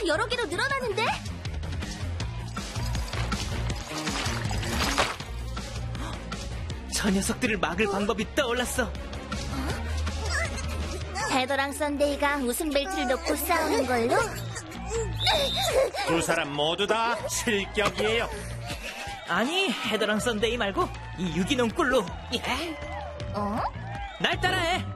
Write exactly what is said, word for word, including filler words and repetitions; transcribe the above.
여러 개로 늘어나는데? 저 녀석들을 막을 방법이 떠올랐어. 헤더랑 썬데이가 웃음 벨트를 놓고 싸우는 걸로? 두 사람 모두 다 실격이에요. 아니, 헤더랑 썬데이 말고 이 유기농 꿀로. 어? 날 따라해.